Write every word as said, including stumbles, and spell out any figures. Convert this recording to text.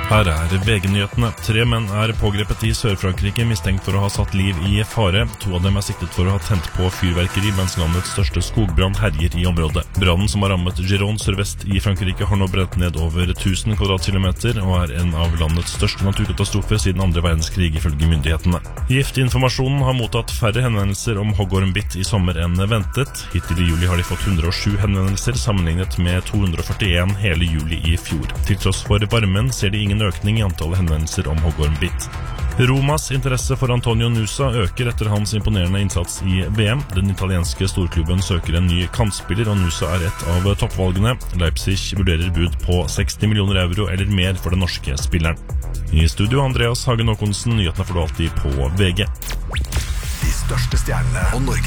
Her er V G-nyhetene. Tre menn er pågrepet i Sør-Frankrike mistenkt for å ha satt liv i fare. To av dem er siktet for å ha tent på fyrverkeri mens landets største skogbrann herjer i området. Brannen som har rammet Gironde sørvest i Frankrike har nå brent ned over tusen kvadratkilometer og er en av landets største naturkatastrofer siden andre verdenskrig ifølge myndighetene. Giftinformasjonen har mottatt færre henvendelser om hoggormbitt i sommer enn ventet. Hittil i juli har de fått hundre og sju henvendelser sammenlignet med to hundre og førtien hele juli i fjor. Til tross for varmen ser de ingen økning i antallet henvendelser om hoggormbitt. Romas interesse for Antonio Nusa øker etter hans imponerende innsats i V M. Den italienske storklubben søker en ny kantspiller, og Nusa er et av toppvalgene. Leipzig vurderer bud på seksti millioner euro eller mer for den norske spilleren. I studio Andreas Hagen Håkonsen, nyhetene får du alltid på V G. De største stjernene og Norges